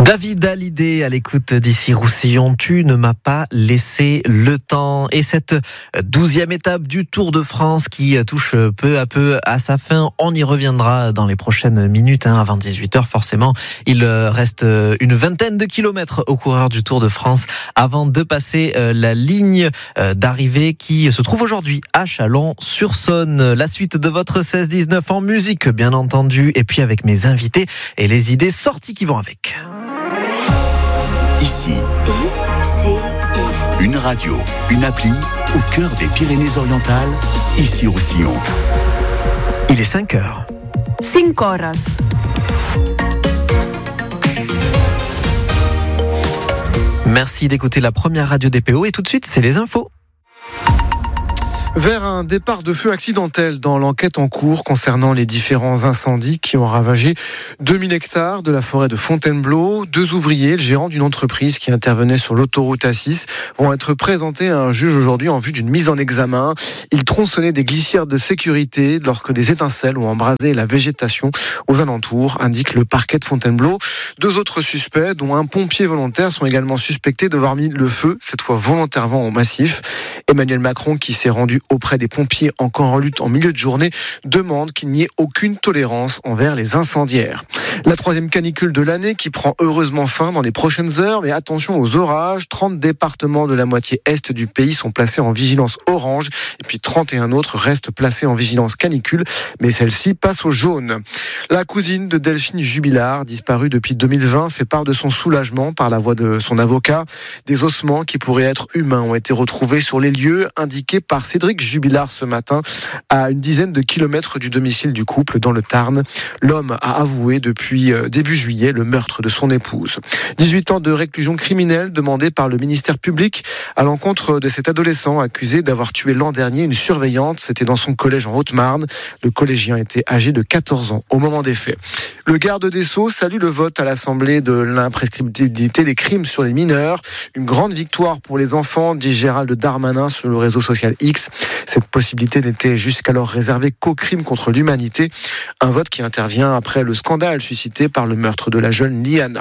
David Hallyday à l'écoute d'ici Roussillon, tu ne m'as pas laissé le temps. Et cette 12e étape du Tour de France qui touche peu à peu à sa fin, on y reviendra dans les prochaines minutes, avant 18h forcément. Il reste une vingtaine de kilomètres aux coureurs du Tour de France avant de passer la ligne d'arrivée qui se trouve aujourd'hui à Chalon-sur-Saône. La suite de votre 16-19 en musique bien entendu, et puis avec mes invités et les idées sorties qui vont avec. Ici, une radio, une appli au cœur des Pyrénées-Orientales, ici Roussillon. Il est 5h. 5 horas. Merci d'écouter la première radio DPO et tout de suite, c'est les infos. Vers un départ de feu accidentel dans l'enquête en cours concernant les différents incendies qui ont ravagé 2000 hectares de la forêt de Fontainebleau. 2 ouvriers, le gérant d'une entreprise qui intervenait sur l'autoroute A6, vont être présentés à un juge aujourd'hui en vue d'une mise en examen. Ils tronçonnaient des glissières de sécurité lorsque des étincelles ont embrasé la végétation aux alentours, indique le parquet de Fontainebleau. 2 autres suspects, dont un pompier volontaire, sont également suspectés d'avoir mis le feu, cette fois volontairement, au massif. Emmanuel Macron, qui s'est rendu auprès des pompiers encore en lutte en milieu de journée, demande qu'il n'y ait aucune tolérance envers les incendiaires. La 3e canicule de l'année qui prend heureusement fin dans les prochaines heures, mais attention aux orages. 30 départements de la moitié est du pays sont placés en vigilance orange et puis 31 autres restent placés en vigilance canicule, mais celle-ci passe au jaune. La cousine de Delphine Jubilard, disparue depuis 2020, fait part de son soulagement par la voix de son avocat. Des ossements qui pourraient être humains ont été retrouvés sur les lieux indiqués par Cédric Jubilard ce matin, à une dizaine de kilomètres du domicile du couple dans le Tarn. L'homme a avoué depuis début juillet le meurtre de son épouse. 18 ans de réclusion criminelle demandée par le ministère public à l'encontre de cet adolescent accusé d'avoir tué l'an dernier une surveillante. C'était dans son collège en Haute-Marne. Le collégien était âgé de 14 ans au moment des faits. Le garde des Sceaux salue le vote à l'Assemblée de l'imprescriptibilité des crimes sur les mineurs. Une grande victoire pour les enfants, dit Gérald Darmanin sur le réseau social X. Cette possibilité n'était jusqu'alors réservée qu'aux crimes contre l'humanité. Un vote qui intervient après le scandale suscité par le meurtre de la jeune Liana.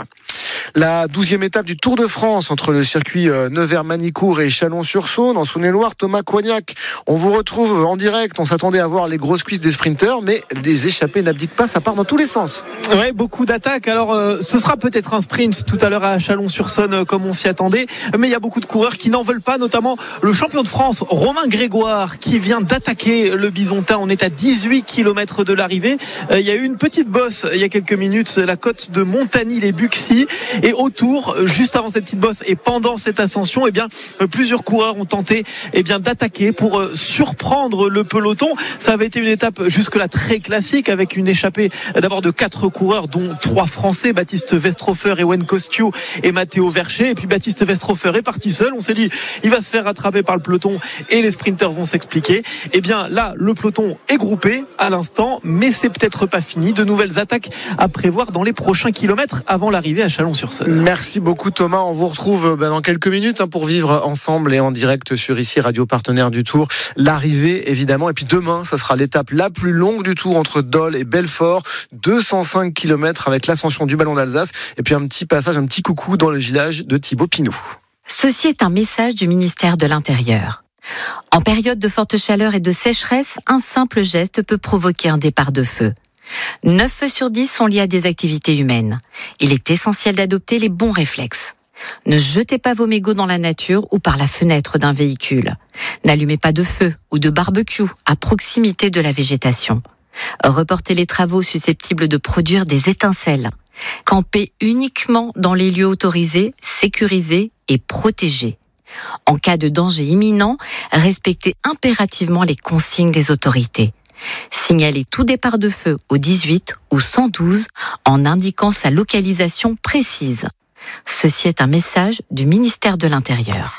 La 12e étape du Tour de France entre le circuit Nevers-Manicourt et Chalon-sur-Saône en Saône-et-Loire. Thomas Coignac, on vous retrouve en direct. On s'attendait à voir les grosses cuisses des sprinteurs, mais les échappées n'abdiquent pas, ça part dans tous les sens. Ouais, beaucoup d'attaques. Alors ce sera peut-être un sprint tout à l'heure à Chalon-sur-Saône comme on s'y attendait, mais il y a beaucoup de coureurs qui n'en veulent pas, notamment le champion de France Romain Grégoire qui vient d'attaquer le Bisontin. On est à 18 km de l'arrivée. Il y a eu une petite bosse il y a quelques minutes, la côte de Montagny-les-Buxy. Et autour, juste avant cette petite bosse et pendant cette ascension, plusieurs coureurs ont tenté d'attaquer pour surprendre le peloton. Ça avait été une étape jusque-là très classique avec une échappée d'abord de 4 coureurs, dont 3 Français, Baptiste Westrofer, Ewen Kostyo et Matteo Vercher. Et puis Baptiste Westrofer est parti seul. On s'est dit, il va se faire rattraper par le peloton et les sprinteurs vont s'expliquer. Là, le peloton est groupé à l'instant, mais c'est peut-être pas fini. De nouvelles attaques à prévoir dans les prochains kilomètres avant l'arrivée à Chalon-sur-Saône. Merci beaucoup Thomas, on vous retrouve dans quelques minutes pour vivre ensemble et en direct sur ici Radio Partenaire du Tour l'arrivée évidemment, et puis demain ça sera l'étape la plus longue du Tour entre Dole et Belfort, 205 km avec l'ascension du Ballon d'Alsace et puis un petit passage, un petit coucou dans le village de Thibaut Pinot. Ceci est un message du ministère de l'Intérieur. En période de forte chaleur et de sécheresse, un simple geste peut provoquer un départ de feu. 9 feux sur 10 sont liés à des activités humaines. Il est essentiel d'adopter les bons réflexes. Ne jetez pas vos mégots dans la nature ou par la fenêtre d'un véhicule. N'allumez pas de feu ou de barbecue à proximité de la végétation. Reportez les travaux susceptibles de produire des étincelles. Campez uniquement dans les lieux autorisés, sécurisés et protégés. En cas de danger imminent, respectez impérativement les consignes des autorités. Signalez tout départ de feu au 18 ou 112 en indiquant sa localisation précise. Ceci est un message du ministère de l'Intérieur.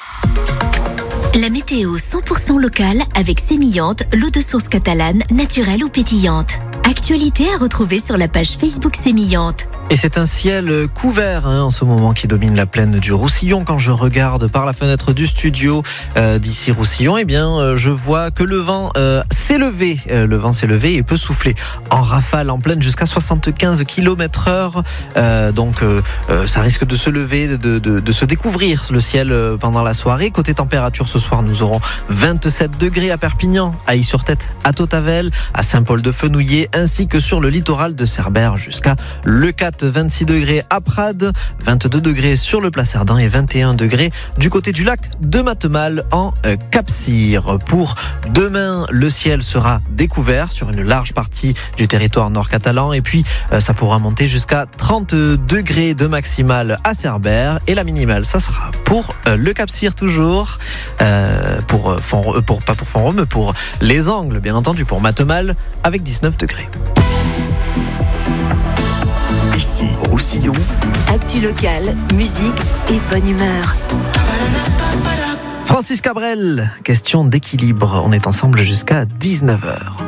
La météo 100% locale avec Sémillante, l'eau de source catalane, naturelle ou pétillante. Actualité à retrouver sur la page Facebook Sémillante. Et c'est un ciel couvert en ce moment qui domine la plaine du Roussillon. Quand je regarde par la fenêtre du studio d'ici Roussillon, je vois que le vent s'est levé. Le vent s'est levé et peut souffler en rafale en pleine jusqu'à 75 km/h. Ça risque de se lever, de se découvrir le ciel pendant la soirée. Côté température, ce soir, nous aurons 27 degrés à Perpignan, à Is-sur-Tête, à Tautavel, à Saint-Paul-de-Fenouillet, ainsi que sur le littoral de Cerbère jusqu'à Leucate. 26 degrés à Prades, 22 degrés sur le Placerdin et 21 degrés du côté du lac de Matemal en Cap-Cyr. Pour demain, le ciel sera découvert sur une large partie du territoire nord catalan et puis ça pourra monter jusqu'à 30 degrés de maximale à Cerbère et la minimale, ça sera pour le Cap-Cyr toujours, pas pour Font-Romeu, pour les Angles, bien entendu, pour Matemal avec 19 degrés. Ici, Roussillon. Actu locale, musique et bonne humeur. Francis Cabrel, question d'équilibre. On est ensemble jusqu'à 19h.